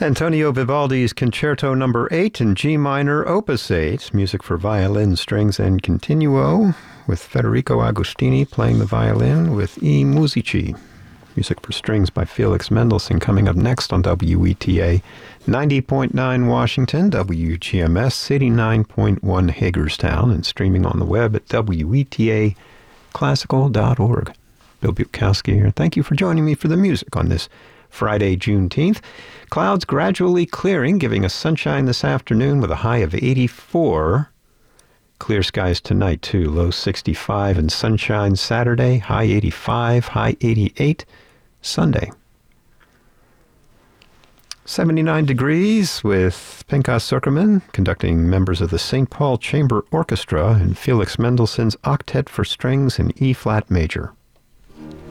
Antonio Vivaldi's Concerto No. 8 in G minor, Opus 8, music for violin, strings, and continuo, with Federico Agostini playing the violin with I Musici. Music for strings by Felix Mendelssohn coming up next on WETA 90.9 Washington, WGMS 89.1 Hagerstown, and streaming on the web at WETAclassical.org. Bill Bukowski here. Thank you for joining me for the music on this Friday, Juneteenth. Clouds gradually clearing, giving us sunshine this afternoon with a high of 84. Clear skies tonight, too. Low 65 and sunshine Saturday. High 85, high 88 Sunday. 79 degrees with Pinchas Zukerman conducting members of the St. Paul Chamber Orchestra and Felix Mendelssohn's Octet for Strings in E-flat major.